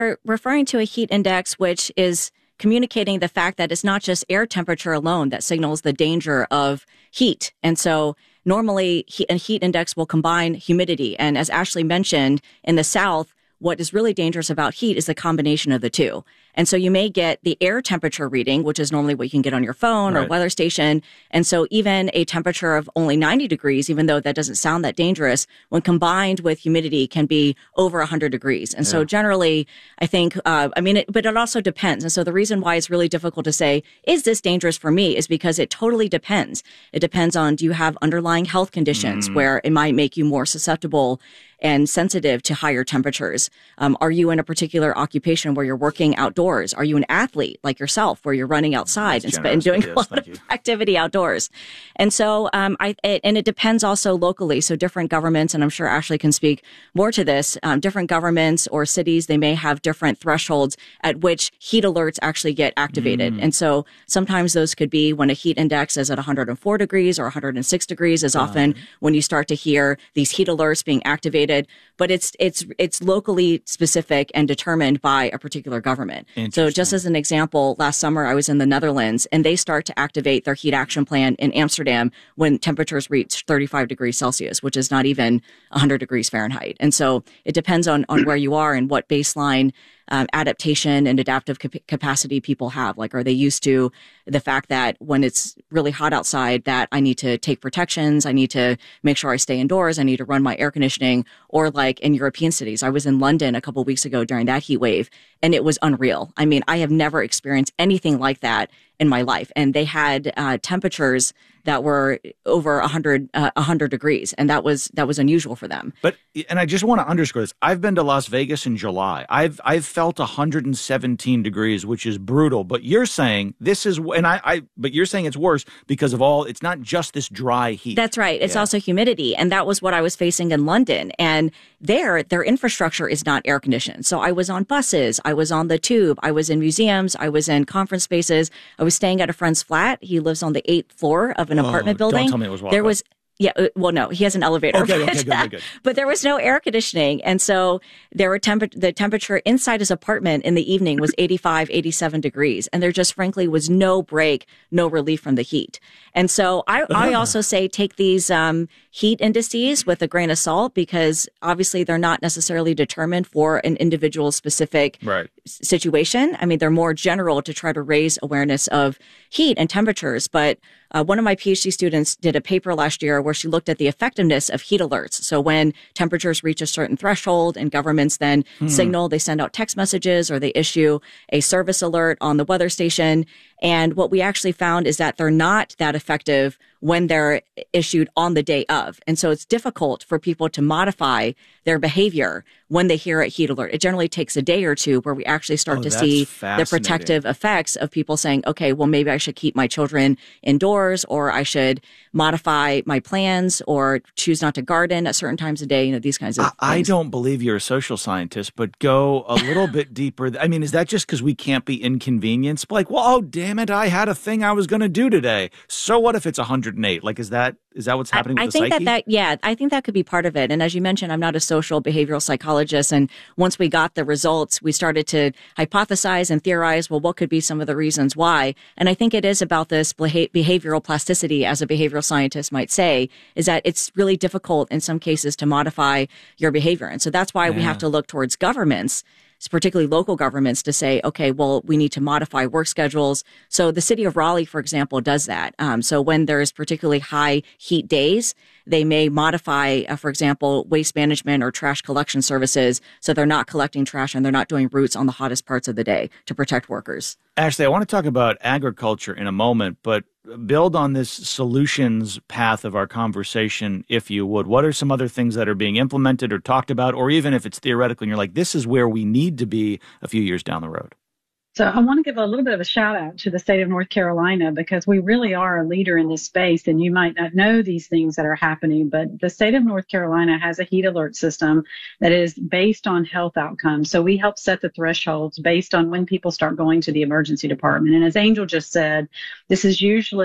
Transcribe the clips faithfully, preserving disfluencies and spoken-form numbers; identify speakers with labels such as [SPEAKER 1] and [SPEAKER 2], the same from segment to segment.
[SPEAKER 1] We're referring to a heat index, which is communicating the fact that it's not just air temperature alone that signals the danger of heat. And so normally a heat index will combine humidity. And as Ashley mentioned, in the South, what is really dangerous about heat is the combination of the two. And so you may get the air temperature reading, which is normally what you can get on your phone
[SPEAKER 2] right.
[SPEAKER 1] or weather station. And so even a temperature of only ninety degrees, even though that doesn't sound that dangerous, when combined with humidity can be over one hundred degrees. And yeah. so generally, I think, uh, I mean, it, but it also depends. And so the reason why it's really difficult to say, is this dangerous for me, is because it totally depends. It depends on, do you have underlying health conditions mm. where it might make you more susceptible and sensitive to higher temperatures? Um, are you in a particular occupation where you're working outdoors? Are you an athlete like yourself where you're running outside and, and doing a lot of you. activity outdoors? And so, um, I, it, and it depends also locally. So different governments, and I'm sure Ashley can speak more to this, um, different governments or cities, they may have different thresholds at which heat alerts actually get activated. Mm. And so sometimes those could be when a heat index is at one hundred four degrees or one hundred six degrees is often uh. when you start to hear these heat alerts being activated. But it's it's it's locally specific and determined by a particular government. So just as an example, last summer I was in the Netherlands and they start to activate their heat action plan in Amsterdam when temperatures reach thirty-five degrees Celsius, which is not even one hundred degrees Fahrenheit. And so it depends on, on where you are and what baseline Um, adaptation and adaptive cap- capacity people have. Like, are they used to the fact that when it's really hot outside that I need to take protections, I need to make sure I stay indoors, I need to run my air conditioning? Or like in European cities, I was in London a couple of weeks ago during that heat wave, and it was unreal. I mean, I have never experienced anything like that in my life. And they had uh, temperatures that were over one hundred, uh, one hundred degrees, and that was that was unusual for them.
[SPEAKER 2] But and I just want to underscore this. I've been to Las Vegas in July. I've I've felt one hundred seventeen degrees, which is brutal. But you're saying this is, and I, I but you're saying it's worse because of all. It's not just this dry heat.
[SPEAKER 1] That's right. It's yeah. also humidity, and that was what I was facing in London. And there, their infrastructure is not air conditioned. So I was on buses, I was on the tube, I was in museums, I was in conference spaces. I was staying at a friend's flat. He lives on the eighth floor of an oh, apartment building.
[SPEAKER 2] Don't tell me it was
[SPEAKER 1] There was. Yeah, well, no, he has an elevator.
[SPEAKER 2] Okay,
[SPEAKER 1] but,
[SPEAKER 2] okay, good, good, good.
[SPEAKER 1] But there was no air conditioning. And so there were temp- the temperature inside his apartment in the evening was eighty-five, eighty-seven degrees. And there just frankly was no break, no relief from the heat. And so I, I also say take these um, heat indices with a grain of salt, because obviously they're not necessarily determined for an individual specific
[SPEAKER 2] right.
[SPEAKER 1] situation. I mean, they're more general to try to raise awareness of heat and temperatures. But Uh, one of my PhD students did a paper last year where she looked at the effectiveness of heat alerts. So when temperatures reach a certain threshold and governments then hmm. signal, they send out text messages or they issue a service alert on the weather station. And what we actually found is that they're not that effective when they're issued on the day of. And so it's difficult for people to modify their behavior when they hear a heat alert. It generally takes a day or two where we actually start
[SPEAKER 2] oh,
[SPEAKER 1] to see the protective effects of people saying, okay, well, maybe I should keep my children indoors, or I should modify my plans or choose not to garden at certain times of day, you know, these kinds of
[SPEAKER 2] I,
[SPEAKER 1] things.
[SPEAKER 2] I don't believe you're a social scientist, but go a little bit deeper. I mean, is that just because we can't be inconvenienced? Like, well, oh, damn it, I had a thing I was going to do today. So what if it's one hundred eight? Like, is that is that what's happening
[SPEAKER 1] I,
[SPEAKER 2] with
[SPEAKER 1] I
[SPEAKER 2] the
[SPEAKER 1] think
[SPEAKER 2] psyche?
[SPEAKER 1] that, that, yeah, I think that could be part of it. And as you mentioned, I'm not a social behavioral psychologist. And once we got the results, we started to hypothesize and theorize, well, what could be some of the reasons why? And I think it is about this behavioral plasticity, as a behavioral scientist might say, is that it's really difficult in some cases to modify your behavior. And so that's why yeah. we have to look towards governments, particularly local governments, to say, okay, well, we need to modify work schedules. So the city of Raleigh, for example, does that. Um, so when there's particularly high heat days, they may modify, uh, for example, waste management or trash collection services so they're not collecting trash and they're not doing routes on the hottest parts of the day to protect workers.
[SPEAKER 2] Ashley, I want to talk about agriculture in a moment, but build on this solutions path of our conversation, if you would. What are some other things that are being implemented or talked about, or even if it's theoretical and you're like, this is where we need to be a few years down the road?
[SPEAKER 3] So I want to give a little bit of a shout out to the state of North Carolina, because we really are a leader in this space, and you might not know these things that are happening, but the state of North Carolina has a heat alert system that is based on health outcomes. So we help set the thresholds based on when people start going to the emergency department. And as Angel just said, this is usually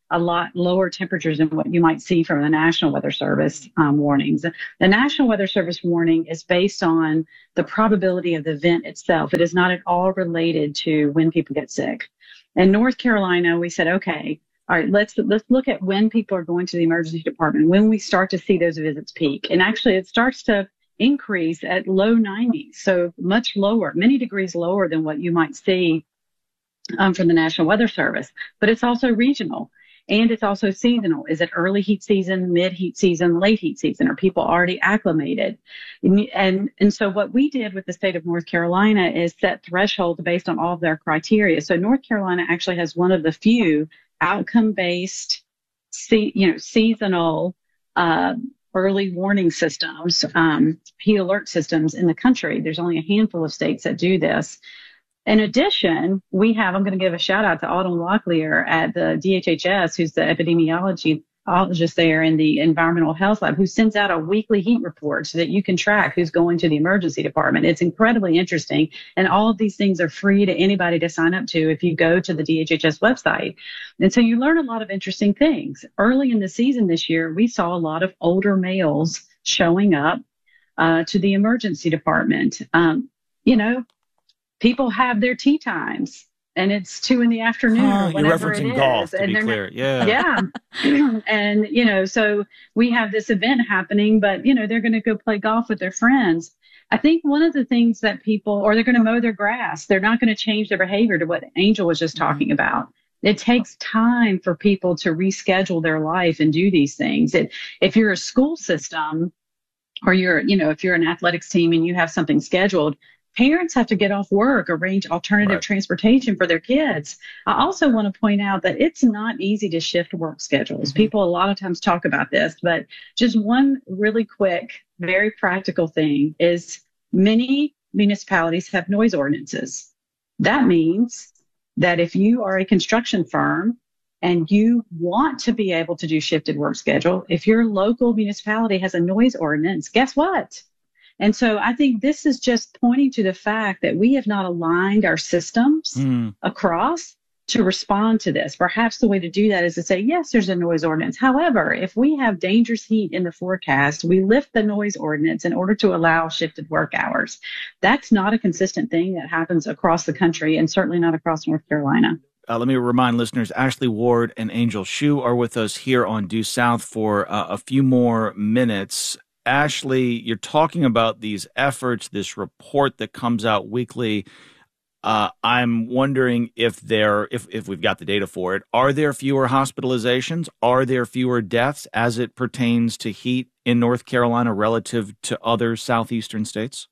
[SPEAKER 3] a lot lower temperatures than what you might see from the National Weather Service um, warnings. The National Weather Service warning is based on the probability of the event itself. It is not at all related to when people get sick. In North Carolina, we said, okay, all right, let's let's look at when people are going to the emergency department, when we start to see those visits peak. And actually, it starts to increase at low nineties, so much lower, many degrees lower than what you might see um, from the National Weather Service. But it's also regional, and it's also seasonal. Is it early heat season, mid heat season, late heat season? Are people already acclimated? And, and and so what we did with the state of North Carolina is set thresholds based on all of their criteria. So North Carolina actually has one of the few outcome-based, se- you know, seasonal uh, early warning systems, um, heat alert systems in the country. There's only a handful of states that do this. In addition, we have, I'm going to give a shout out to Autumn Locklear at the D H H S, who's the epidemiologist there in the environmental health lab, who sends out a weekly heat report so that you can track who's going to the emergency department. It's incredibly interesting. And all of these things are free to anybody to sign up to if you go to the D H H S website. And so you learn a lot of interesting things. Early in the season this year, we saw a lot of older males showing up uh, to the emergency department. Um, you know, people have their tea times, and it's two in the afternoon
[SPEAKER 2] huh,
[SPEAKER 3] or whenever
[SPEAKER 2] you're referencing
[SPEAKER 3] it is.
[SPEAKER 2] golf, to
[SPEAKER 3] and
[SPEAKER 2] be clear. Yeah.
[SPEAKER 3] Yeah. And, you know, so we have this event happening, but, you know, they're going to go play golf with their friends. I think one of the things that people, or they're going to mow their grass, they're not going to change their behavior to what Angel was just talking about. It takes time for people to reschedule their life and do these things. It, if you're a school system, or you're, you know, if you're an athletics team and you have something scheduled, parents have to get off work, arrange alternative
[SPEAKER 2] right.
[SPEAKER 3] transportation for their kids. I also want to point out that it's not easy to shift work schedules. Mm-hmm. People a lot of times talk about this, but just one really quick, very practical thing is many municipalities have noise ordinances. That means that if you are a construction firm and you want to be able to do shifted work schedule, if your local municipality has a noise ordinance, guess what? And so I think this is just pointing to the fact that we have not aligned our systems mm. across to respond to this. Perhaps the way to do that is to say, yes, there's a noise ordinance. However, if we have dangerous heat in the forecast, we lift the noise ordinance in order to allow shifted work hours. That's not a consistent thing that happens across the country, and certainly not across North Carolina.
[SPEAKER 2] Uh, let me remind listeners, Ashley Ward and Angel Hsu are with us here on Due South for uh, a few more minutes. Ashley, you're talking about these efforts, this report that comes out weekly. Uh, I'm wondering if there, if, if we've got the data for it, are there fewer hospitalizations? Are there fewer deaths as it pertains to heat in North Carolina relative to other southeastern states?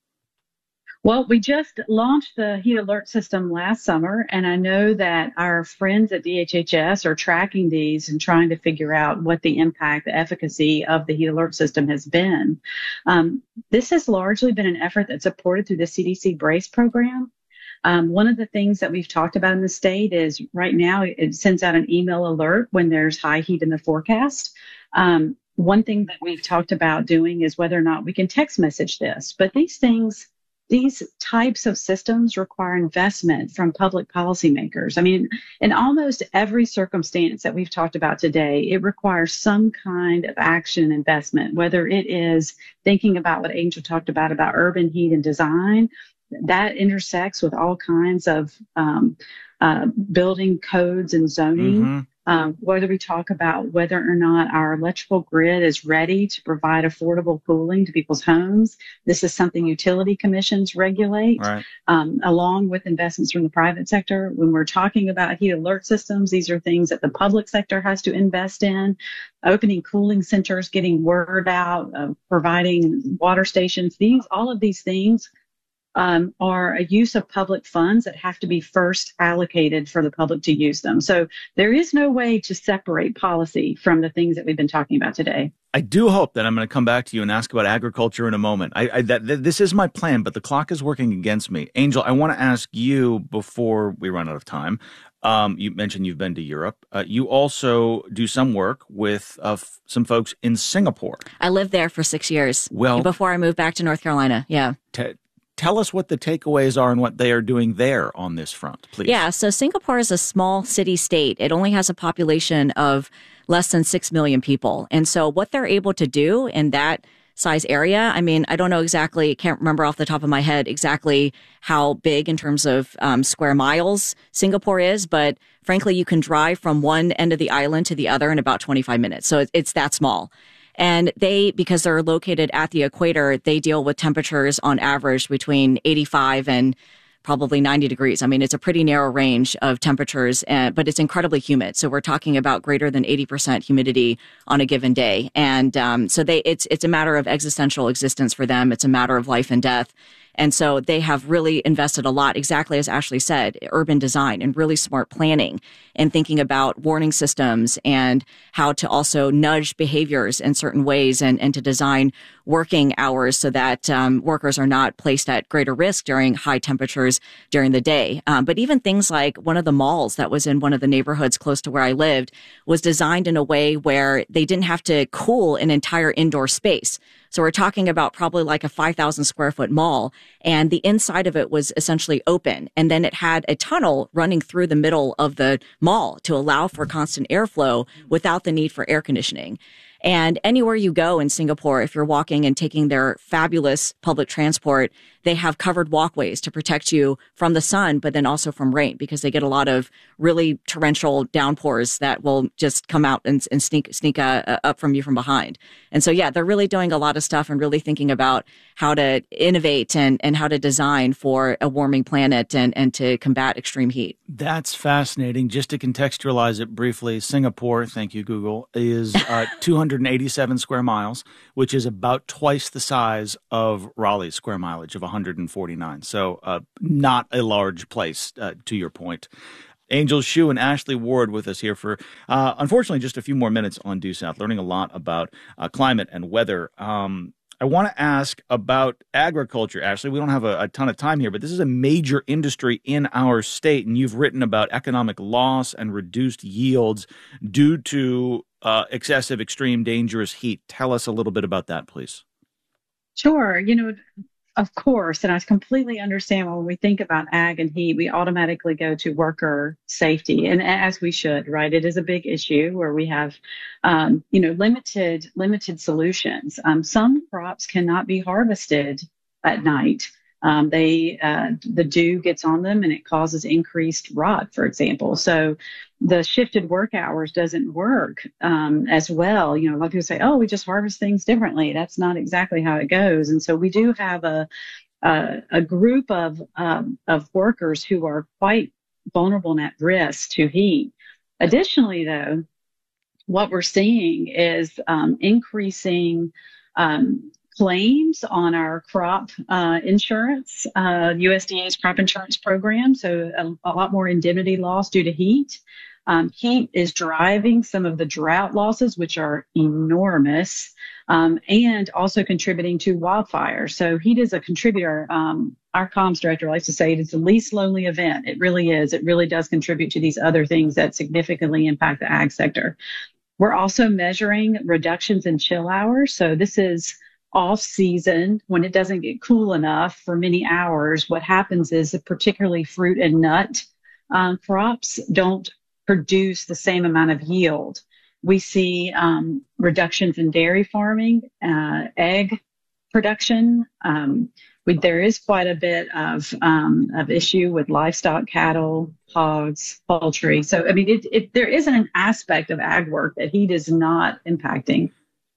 [SPEAKER 3] Well, we just launched the heat alert system last summer, and I know that our friends at D H H S are tracking these and trying to figure out what the impact, the efficacy of the heat alert system has been. Um, this has largely been an effort that's supported through the C D C BRACE program. Um, one of the things that we've talked about in the state is right now it sends out an email alert when there's high heat in the forecast. Um, one thing that we've talked about doing is whether or not we can text message this, but these things These types of systems require investment from public policymakers. I mean, in almost every circumstance that we've talked about today, it requires some kind of action and investment, whether it is thinking about what Angel talked about, about urban heat and design. That intersects with all kinds of um, uh, building codes and zoning. Mm-hmm. Um, whether we talk about whether or not our electrical grid is ready to provide affordable cooling to people's homes. This is something utility commissions regulate, right. um, along with investments from the private sector. When we're talking about heat alert systems, these are things that the public sector has to invest in. Opening cooling centers, getting word out, uh, providing water stations. These, all of these things Um, are a use of public funds that have to be first allocated for the public to use them. So there is no way to separate policy from the things that we've been talking about today.
[SPEAKER 2] I do hope that I'm going to come back to you and ask about agriculture in a moment. I, I that, that this is my plan, but the clock is working against me. Angel, I want to ask you before we run out of time. Um, you mentioned you've been to Europe. Uh, you also do some work with uh, f- some folks in Singapore.
[SPEAKER 1] I lived there for six years.
[SPEAKER 2] Well,
[SPEAKER 1] before I moved back to North Carolina. Yeah.
[SPEAKER 2] T- Tell us what the takeaways are and what they are doing there on this front, please.
[SPEAKER 1] Yeah, so Singapore is a small city state. It only has a population of less than six million people. And so what they're able to do in that size area, I mean, I don't know exactly, can't remember off the top of my head exactly how big in terms of um, square miles Singapore is, but frankly, you can drive from one end of the island to the other in about twenty-five minutes. So it's that small. And they, because they're located at the equator, they deal with temperatures on average between eighty-five and probably ninety degrees. I mean, it's a pretty narrow range of temperatures, uh, but it's incredibly humid. So we're talking about greater than eighty percent humidity on a given day. And um, so they, it's it's a matter of existential existence for them. It's a matter of life and death. And so they have really invested a lot, exactly as Ashley said, urban design and really smart planning and thinking about warning systems and how to also nudge behaviors in certain ways and, and to design working hours so that um, workers are not placed at greater risk during high temperatures during the day. Um, but even things like one of the malls that was in one of the neighborhoods close to where I lived was designed in a way where they didn't have to cool an entire indoor space. So we're talking about probably like a five thousand square foot mall, and the inside of it was essentially open. And then it had a tunnel running through the middle of the mall to allow for constant airflow without the need for air conditioning. And anywhere you go in Singapore, if you're walking and taking their fabulous public transport, they have covered walkways to protect you from the sun, but then also from rain, because they get a lot of really torrential downpours that will just come out and, and sneak sneak uh, up from you from behind. And so, yeah, they're really doing a lot of stuff and really thinking about how to innovate and, and how to design for a warming planet and, and to combat extreme heat.
[SPEAKER 2] That's fascinating. Just to contextualize it briefly, Singapore, thank you, Google, is uh, two hundred eighty-seven square miles, which is about twice the size of Raleigh's square mileage of one hundred forty-nine. So uh, not a large place, uh, to your point. Angel Hsu and Ashley Ward with us here for, uh, unfortunately, just a few more minutes on Due South, learning a lot about uh, climate and weather. Um, I want to ask about agriculture, Ashley. We don't have a, a ton of time here, but this is a major industry in our state, and you've written about economic loss and reduced yields due to uh, excessive, extreme, dangerous heat. Tell us a little bit about that, please.
[SPEAKER 3] Sure. You know, of course, and I completely understand when we think about ag and heat, we automatically go to worker safety, and as we should, right? It is a big issue where we have, um, you know, limited limited solutions. Um, some crops cannot be harvested at night. Um, they uh, the dew gets on them and it causes increased rot, for example. So the shifted work hours doesn't work um, as well. You know, a lot of people say, "Oh, we just harvest things differently." That's not exactly how it goes. And so we do have a a, a group of um, of workers who are quite vulnerable and at risk to heat. Additionally, though, what we're seeing is um, increasing um, claims on our crop uh, insurance, uh, U S D A's crop insurance program. So a, a lot more indemnity loss due to heat. Um, heat is driving some of the drought losses, which are enormous, um, and also contributing to wildfire. So heat is a contributor. Um, our comms director likes to say it is the least lonely event. It really is. It really does contribute to these other things that significantly impact the ag sector. We're also measuring reductions in chill hours. So this is off season when it doesn't get cool enough for many hours. What happens is that particularly fruit and nut um, crops don't produce the same amount of yield. We see um, reductions in dairy farming, uh, egg production. Um, we, there is quite a bit of um, of issue with livestock, cattle, hogs, poultry. So I mean, it, it, there isn't an aspect of ag work that heat is not impacting.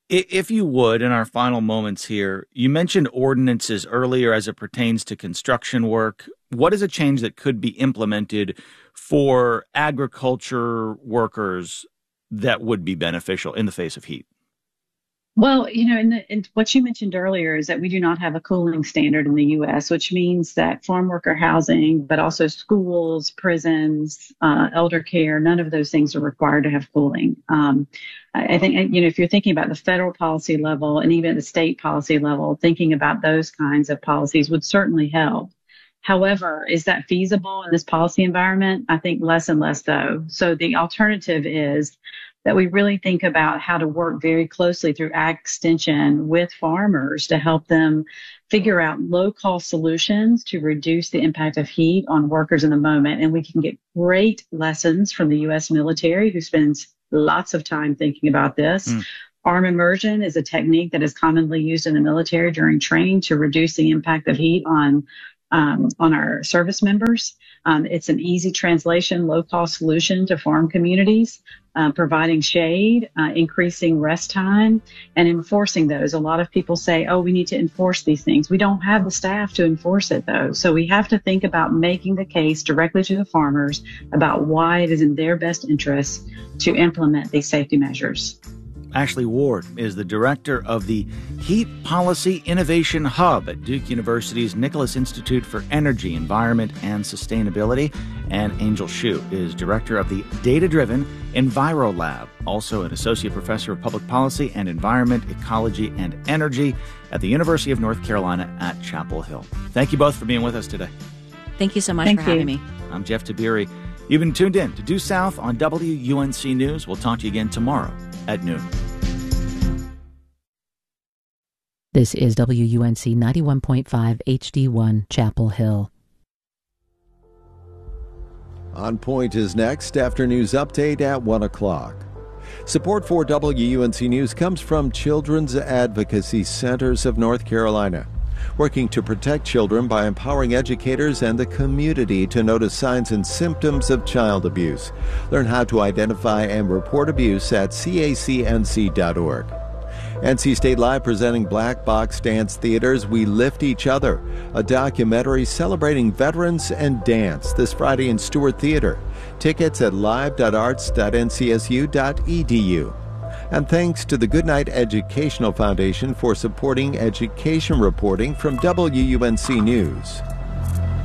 [SPEAKER 2] If you would, in our final moments here, you mentioned ordinances earlier as it pertains to construction work. What is a change that could be implemented for agriculture workers that would be beneficial in the face of heat?
[SPEAKER 3] Well, you know, and, the, and what you mentioned earlier is that we do not have a cooling standard in the U S, which means that farm worker housing, but also schools, prisons, uh, elder care, none of those things are required to have cooling. Um, I, I think, you know, if you're thinking about the federal policy level and even the state policy level, thinking about those kinds of policies would certainly help. However, is that feasible in this policy environment? I think less and less so. So the alternative is that we really think about how to work very closely through Ag Extension with farmers to help them figure out low-cost solutions to reduce the impact of heat on workers in the moment. And we can get great lessons from the U S military, who spends lots of time thinking about this. Mm. Arm immersion is a technique that is commonly used in the military during training to reduce the impact of heat on um, on our service members. Um, it's an easy translation, low-cost solution to farm communities, uh, providing shade, uh, increasing rest time, and enforcing those. A lot of people say, oh, we need to enforce these things. We don't have the staff to enforce it, though. So we have to think about making the case directly to the farmers about why it is in their best interest to implement these safety measures.
[SPEAKER 2] Ashley Ward is the director of the Heat Policy Innovation Hub at Duke University's Nicholas Institute for Energy, Environment, and Sustainability. And Angel Hsu is director of the Data-Driven EnviroLab, also an associate professor of public policy and environment, ecology, and energy at the University of North Carolina at Chapel Hill. Thank you both for being with us today.
[SPEAKER 1] Thank you so much
[SPEAKER 3] Thank
[SPEAKER 1] for
[SPEAKER 3] you.
[SPEAKER 1] having me.
[SPEAKER 2] I'm Jeff Tabiri. You've been tuned in to Due South on W U N C News. We'll talk to you again tomorrow at noon.
[SPEAKER 4] This is W U N C ninety-one point five H D one, Chapel Hill.
[SPEAKER 5] On Point is next after news update at one o'clock. Support for W U N C News comes from Children's Advocacy Centers of North Carolina, working to protect children by empowering educators and the community to notice signs and symptoms of child abuse. Learn how to identify and report abuse at C A C N C dot org. N C State Live presenting Black Box Dance Theater's We Lift Each Other, a documentary celebrating veterans and dance, this Friday in Stewart Theater. Tickets at live dot arts dot N C S U dot E D U. And thanks to the Goodnight Educational Foundation for supporting education reporting from W U N C News.